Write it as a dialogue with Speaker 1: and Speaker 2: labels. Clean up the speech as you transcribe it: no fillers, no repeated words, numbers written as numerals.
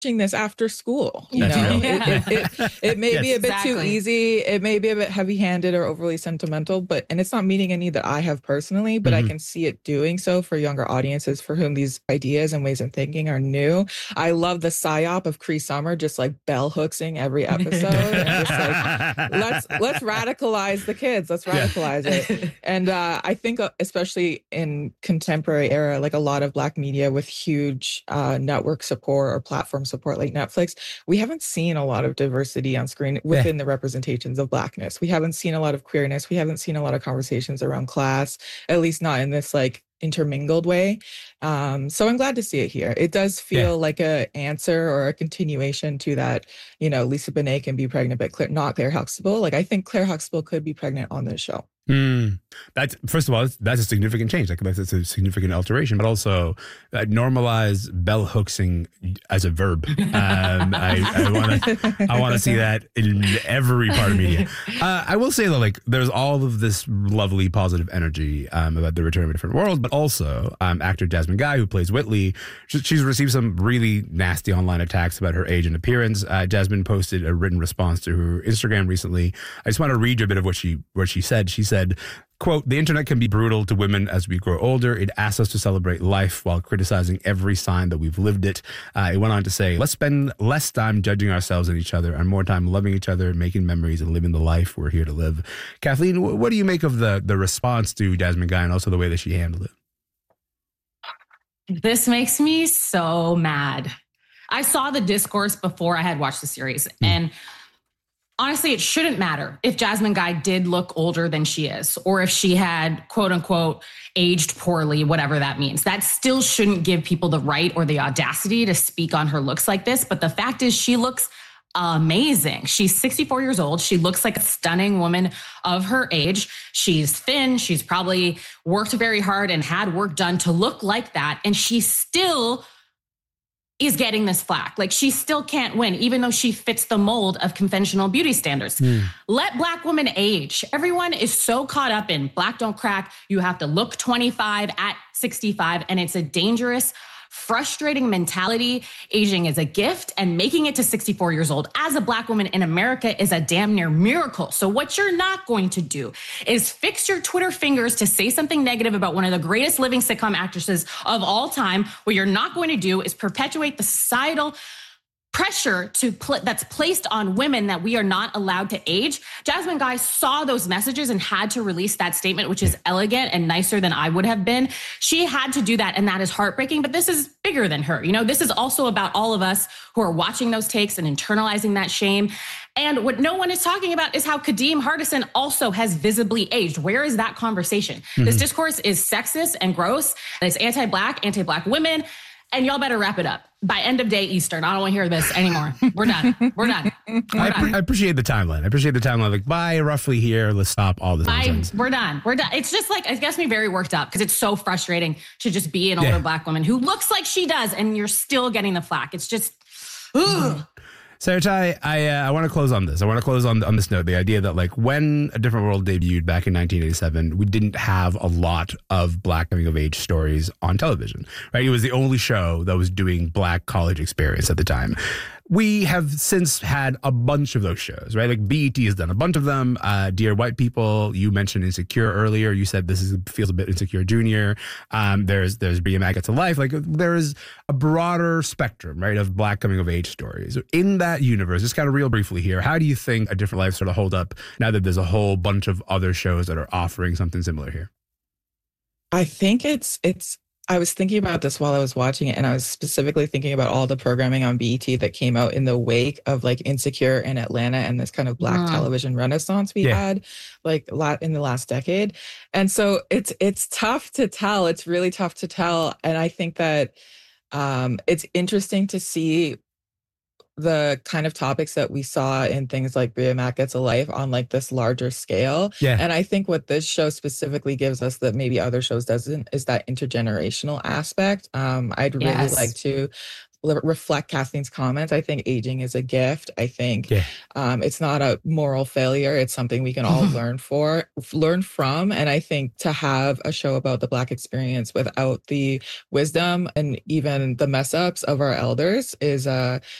Speaker 1: watching this after school. You
Speaker 2: That's
Speaker 1: know,
Speaker 2: real.
Speaker 1: it may
Speaker 2: Yes.
Speaker 1: be a bit too
Speaker 3: Exactly.
Speaker 1: easy. It may be a bit heavy-handed or overly sentimental, and it's not meeting any that I have personally, but I
Speaker 2: Mhm.
Speaker 1: can see it doing so for younger audiences for whom these ideas and ways of thinking are new. I love the psyop of Cree Summer just like bell hooksing every episode and just like let's radicalize the kids. Let's radicalize it. And I think especially in contemporary era, like a lot of Black media with huge network support or platform support like Netflix, we haven't seen a lot of diversity on screen within the representations of Blackness. We haven't seen a lot of queerness. We haven't seen a lot of conversations around class, at least not in this like intermingled way. So I'm glad to see it here. It does feel like a answer or a continuation to that, you know, Lisa Bonet can be pregnant, but not Claire Huxtable. Like I think Claire Huxtable could be pregnant on this show.
Speaker 2: That's, first of all, that's a significant change. Like that's a significant alteration, but also normalize bell hooksing as a verb. I want to see that in every part of media. I will say that like there's all of this lovely positive energy about the return of a different world, but also actor Jasmine Guy, who plays Whitley, she's received some really nasty online attacks about her age and appearance. Jasmine posted a written response to her Instagram recently. I just want to read you a bit of what she said. She said, quote, "The internet can be brutal to women as we grow older. It asks us to celebrate life while criticizing every sign that we've lived it." It went on to say, "Let's spend less time judging ourselves and each other and more time loving each other, making memories and living the life we're here to live." Kathleen, what do you make of the response to Jasmine Guy and also the way that she handled it?
Speaker 3: This makes me so mad. I saw the discourse before I had watched the series, and honestly, it shouldn't matter if Jasmine Guy did look older than she is, or if she had, quote unquote, aged poorly, whatever that means. That still shouldn't give people the right or the audacity to speak on her looks like this. But the fact is, she looks amazing. She's 64 years old. She looks like a stunning woman of her age. She's thin. She's probably worked very hard and had work done to look like that. And she still is getting this flack. Like she still can't win, even though she fits the mold of conventional beauty standards. Let Black women age. Everyone is so caught up in Black don't crack. You have to look 25 at 65. And it's a dangerous, frustrating mentality. Aging is a gift, and making it to 64 years old as a Black woman in America is a damn near miracle. So what you're not going to do is fix your Twitter fingers to say something negative about one of the greatest living sitcom actresses of all time. What you're not going to do is perpetuate the societal pressure that's placed on women that we are not allowed to age. Jasmine Guy saw those messages and had to release that statement, which is elegant and nicer than I would have been. She had to do that, and that is heartbreaking, but this is bigger than her. You know, this is also about all of us who are watching those takes and internalizing that shame. And what no one is talking about is how Kadeem Hardison also has visibly aged. Where is that conversation? This discourse is sexist and gross. It's anti-Black women. And y'all better wrap it up by end of day Eastern. I don't want to hear this anymore. We're done.
Speaker 2: I appreciate the timeline. Like by roughly here, let's stop all this nonsense.
Speaker 3: We're done. It's just like, it gets me very worked up because it's so frustrating to just be an older Black woman who looks like she does and you're still getting the flack. It's just,
Speaker 2: Sarah Ty, I want to close on this. I want to close on this note, the idea that like when A Different World debuted back in 1987, we didn't have a lot of Black coming of age stories on television, right? It was the only show that was doing Black college experience at the time. We have since had a bunch of those shows, right? Like BET has done a bunch of them. Dear White People, you mentioned Insecure earlier. You said this feels a bit Insecure Junior. There's Bria Maggot to Life. Like there is a broader spectrum, right, of Black coming of age stories. So in that universe, just kind of real briefly here, how do you think A Different Life sort of hold up now that there's a whole bunch of other shows that are offering something similar here?
Speaker 1: I think I was thinking about this while I was watching it, and I was specifically thinking about all the programming on BET that came out in the wake of like Insecure in Atlanta and this kind of Black television renaissance we had like a lot in the last decade. And so it's tough to tell. It's really tough to tell. And I think that it's interesting to see the kind of topics that we saw in things like Bria Mack Gets a Life on like this larger scale. And I think what this show specifically gives us that maybe other shows doesn't is that intergenerational aspect. I'd really like to reflect Kathleen's comments. I think aging is a gift. I think it's not a moral failure. It's something we can all learn from. And I think to have a show about the Black experience without the wisdom and even the mess ups of our elders is